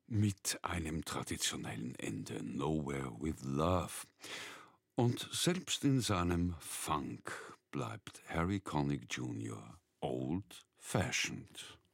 mit einem traditionellen Ende, Nowhere with Love. Und selbst in seinem Funk bleibt Harry Connick Jr. old-fashioned.